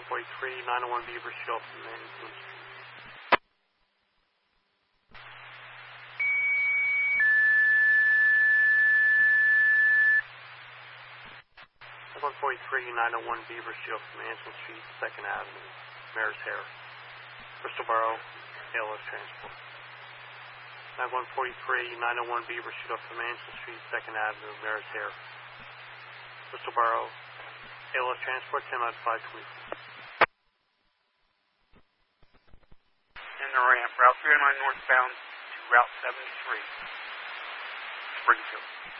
143, 901 Beaver Street, off Management Street. 143, 901 Beaver Street, off Management Street, 2nd Avenue, Mayor's Hair, Bristol Borough, ALS Transport. 143, 901 Beaver Street, off Management Street, 2nd Avenue, Mayor's Hair, Bristol Borough, ALS Transport, 10 out 524. In the ramp, Route 309 northbound to Route 73, Springfield.